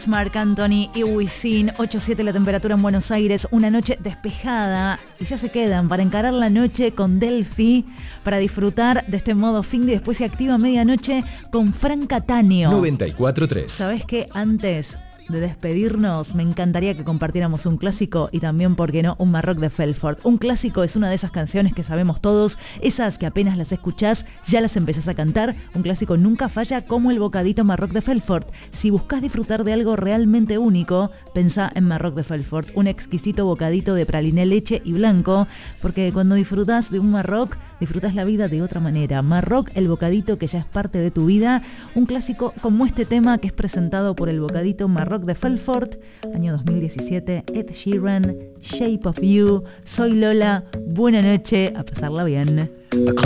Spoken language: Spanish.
Marc Anthony y Wisin, 8.7 la temperatura en Buenos Aires, una noche despejada y ya se quedan para encarar la noche con Delphi, para disfrutar de este modo fin y después se activa a medianoche con Fran Cattaneo. 94.3. ¿Sabés qué? Antes de despedirnos, me encantaría que compartiéramos un clásico y también, ¿por qué no?, un Marroc de Felfort. Un clásico es una de esas canciones que sabemos todos, esas que apenas las escuchás, ya las empezás a cantar. Un clásico nunca falla, como el bocadito Marroc de Felfort. Si buscas disfrutar de algo realmente único, pensá en Marroc de Felfort, un exquisito bocadito de praliné, leche y blanco, porque cuando disfrutás de un Marroc, disfrutás la vida de otra manera. Marroc, el bocadito que ya es parte de tu vida. Un clásico como este tema que es presentado por el bocadito Marroc de Felfort, año 2017, Ed Sheeran, Shape of You. Soy Lola, buena noche, a pasarla bien.